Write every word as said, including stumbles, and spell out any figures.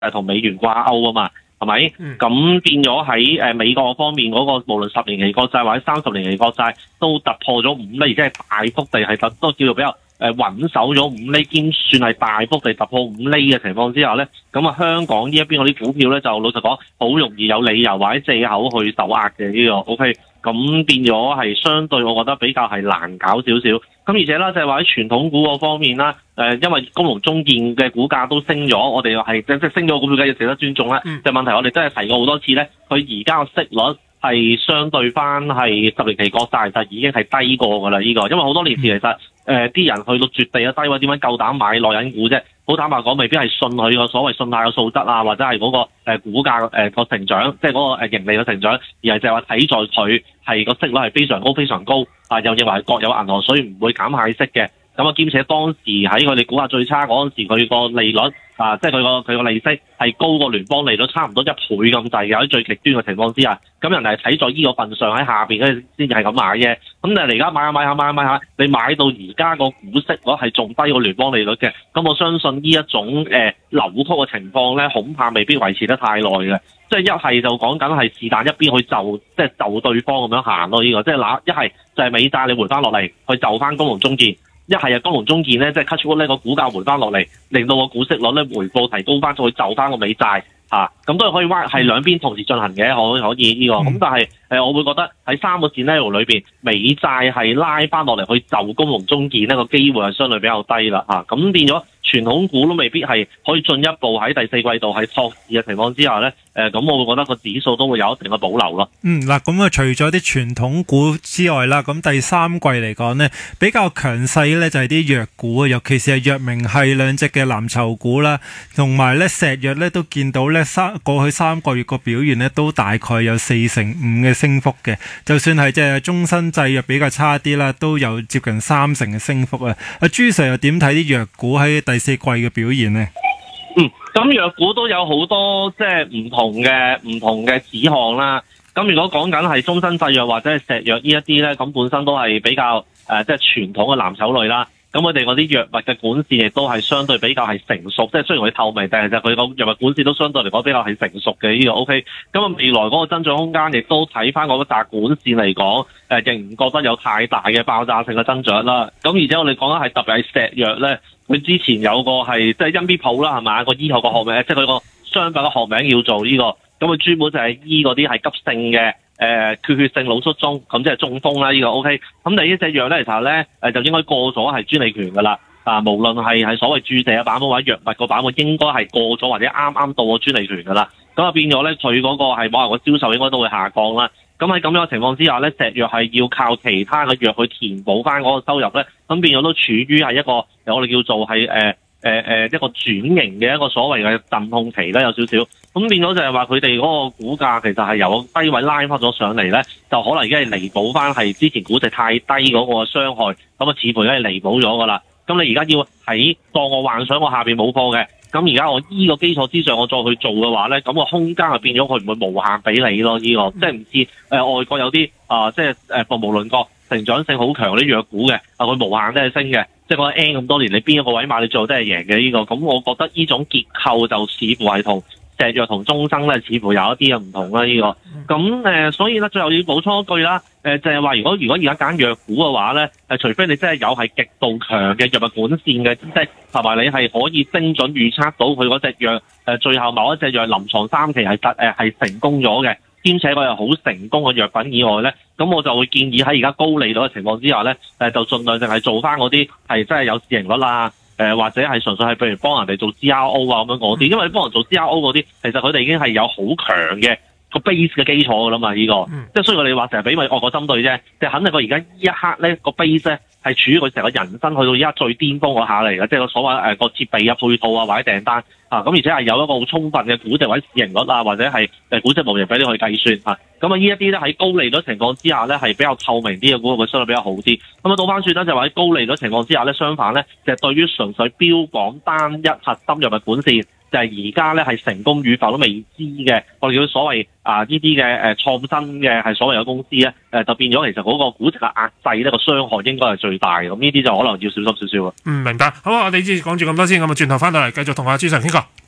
誒同美元掛鈎啊嘛，係咪？咁、嗯、變咗喺誒美國方面嗰、那個無論十年期國債或者三十年期國債都突破咗五厘，即係大幅地係突都叫做比較誒穩守咗五厘，兼算係大幅地突破五厘嘅情況之下咧，咁啊香港呢一邊嗰啲股票咧就老實講好容易有理由或者借口去受壓嘅呢個 OK。咁變咗係相對，我覺得比較係難搞少少。咁而且啦，就係話喺傳統股嗰方面啦，誒，因為金融中建嘅股價都升咗，我哋又係即即升咗股票梗係值得尊重啦。嗯、就問題我哋真係提過好多次咧，佢而家個息率係相對翻係十年期國債就已經係低過㗎啦呢個，因為好多年前其實誒啲、呃、人去到絕地嘅低位，點解夠膽買內銀股啫？好坦白講，未必係信佢個所謂信貸嘅素質啊，或者係嗰個誒股價誒個成長，即係嗰個誒盈利嘅成長，而係就係話睇在佢係個息率係非常高非常高啊，又認為係國有銀行，所以唔會減派息嘅。咁啊，兼且當時喺佢哋股價最差嗰陣時，佢個利率啊，即係佢個佢個利息係高過聯邦利率差唔多一倍咁滯嘅，喺最極端嘅情況之下，咁人哋係睇在呢個份上喺下邊咧先至係咁買嘅。咁但係你而家買下買下買下買下，你買到而家個股息率係仲低過聯邦利率嘅，咁我相信呢一種誒、呃、扭曲嘅情況咧，恐怕未必維持得太耐嘅。即係一係就講緊係是但一邊去就即係就對方咁樣行咯，呢、這個即係嗱一係就係美債你回翻落嚟去就翻金融中建。一係啊，金融中建咧，即係 cut 出呢個股價回翻落嚟，令到個股息率咧回報提高翻，再就翻個美債嚇，咁都係可以彎，係兩邊同時進行嘅，可可以呢、這個。咁但係誒，我會覺得喺三個 scenario 裏邊，美債係拉翻落嚟去就金融中建呢個機會係相對比較低啦嚇，咁變咗傳統股都未必係可以進一步喺第四季度係托市嘅情況之下咧，誒、呃、咁我會覺得個指數都會有一定嘅保留咯。 嗯，嗱，咁啊，除咗啲傳統股之外啦，咁第三季嚟講呢，比較強勢咧就係啲藥股啊，尤其是係藥明係兩隻嘅藍籌股啦，同埋咧石藥咧都見到咧三過去三個月個表現咧都大概有四成五嘅升幅嘅，就算係即係中生製藥比較差啲啦，都有接近三成嘅升幅啊。阿朱 Sir 又點睇啲藥股喺第四季嘅表現呢？ 嗯，咁藥股都有好多即係唔同嘅唔同嘅指向啦。咁如果講緊係中生製藥或者係石藥呢一啲咧，咁本身都係比較誒、呃、即係傳統嘅藍籌類啦。咁佢哋嗰啲藥物嘅管線亦都係相對比較係成熟，即係雖然佢透明，但係其實佢個藥物管線都相對嚟講比較係成熟嘅呢個 OK。咁啊未來嗰個增長空間亦都睇翻嗰個大管線嚟講，誒仍唔覺得有太大嘅爆炸性嘅增長啦。咁而且我哋講緊係特別係石藥咧，佢之前有個係即係恩必普啦係嘛，個醫學個學名，即係佢個商品嘅學名叫做呢、這個。咁佢專門就係醫嗰啲係急性嘅。誒、呃、缺血性腦卒中，咁即係中風啦，呢、這個 O K。咁但係呢隻藥咧，其實咧誒就應該過咗係專利權㗎啦。啊，無論係係所謂注射嘅版本或者藥物個版本，應該係過咗或者啱啱到個專利權㗎啦。咁啊變咗咧，佢嗰個係某人個銷售應該都會下降啦。咁喺咁樣嘅情況之下咧，石藥係要靠其他嘅藥去填補翻嗰個收入咧，咁變咗都處於係一個我哋叫做係誒誒誒一個轉型嘅一個所謂嘅陣痛期啦，有少少。咁變咗就係話佢哋嗰個股價其實係由低位拉翻咗上嚟咧，就可能已經係彌補翻係之前估值太低嗰個傷害，咁啊似乎已經係彌補咗噶啦。咁你而家要喺當我幻想我下邊冇貨嘅，咁而家我依個基礎之上我再去做嘅話咧，咁個空間就變咗佢唔會無限俾你咯。呢、這個即係唔似誒外國有啲啊、呃，即係誒服務論國成長性好強啲藥股嘅，啊佢無限都係升嘅，即係嗰 N 咁多年你邊一個位買你最後都係贏嘅呢、這個。咁我覺得呢種結構就似乎係同石藥同中生咧，似乎有一啲嘅唔同啦。呢、這個咁誒、呃，所以咧最後要補充一句啦。誒、呃、就係、是、話，如果如果而家揀藥股嘅話咧，誒除非你真係有係極度強嘅藥物管線嘅知識，同埋你係可以精準預測到佢嗰隻藥誒、呃、最後某一隻藥臨床三期係實誒係成功咗嘅，兼且佢係好成功嘅藥品以外咧，咁我就會建議喺而家高利率嘅情況之下咧，誒、呃、就盡量淨係做翻嗰啲係真係有市盈率啦。誒、呃、或者係純粹係譬如幫人哋做 C R O 啊咁樣嗰啲，因為你幫人做 C R O 嗰啲，其實佢哋已經係有好強嘅個 base 嘅基礎㗎啦嘛，呢、這個，嗯、即係雖然你話成日俾咪外國針對啫，即係肯定佢而家呢一刻咧個 base 咧係處於佢成個人生去到而家最巔峰嗰下嚟嘅，即係個所謂誒個設備啊、配套啊或者訂單啊，咁而且係有一個好充分嘅估值或者市盈率啊，或者係誒估值模型俾你去計算嚇，咁啊呢一啲咧喺高利率情況之下咧係比較透明啲嘅股，佢相對比較好啲。咁啊倒翻轉咧就話喺高利率情況之下咧，相反咧就係對於純粹標榜單一核心藥物管線，就係而家咧係成功與否都未知嘅，我哋叫所謂啊呢啲嘅誒創新嘅係所謂嘅公司咧，誒就變咗其實嗰個估值嘅壓制咧個傷害應該係最大嘅，咁呢啲就可能要小心少少啊。 嗯，明白。好啊，我哋先講住咁多先，咁啊轉頭翻到嚟繼續同阿朱 Sir 傾過。